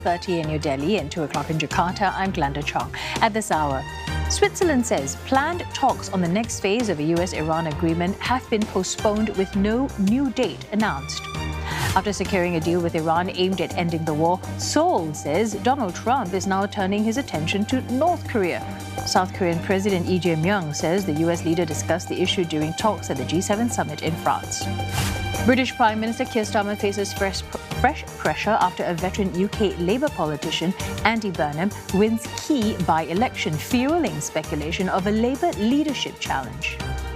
12:30 in New Delhi and 2 o'clock in Jakarta. I'm Glenda Chong. At this hour, Switzerland says planned talks on the next phase of a US-Iran agreement have been postponed with no new date announced. After securing a deal with Iran aimed at ending the war, Seoul says Donald Trump is now turning his attention to North Korea. South Korean President Lee Jae-myung says the US leader discussed the issue during talks at the G7 summit in France. British Prime Minister Keir Starmer faces fresh pressure after a veteran UK Labour politician, Andy Burnham, wins key by-election, fueling speculation of a Labour leadership challenge.